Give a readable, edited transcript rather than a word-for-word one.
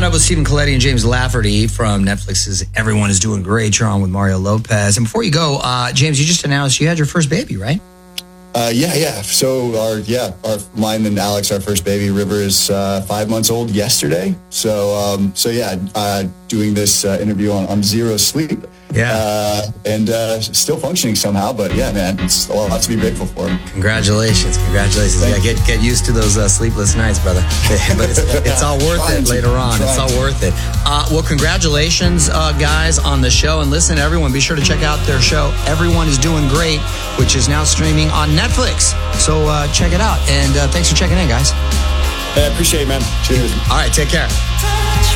coming up with Stephen Colletti and James Lafferty from Netflix's Everyone is Doing Great. You're on with Mario Lopez. And before you go, James, you just announced you had your first baby, right? Yeah. So mine and Alex, our first baby, River, is 5 months old yesterday. Doing this interview on zero sleep. Yeah. And still functioning somehow, but yeah, man, it's a lot to be grateful for. Congratulations. Yeah, get used to those sleepless nights, brother. But it's all worth it later on. It's all worth it. Well, congratulations, guys, on the show. And listen, everyone, be sure to check out their show, Everyone is Doing Great, which is now streaming on Netflix. So check it out. And thanks for checking in, guys. I appreciate it, man. Cheers. All right, take care.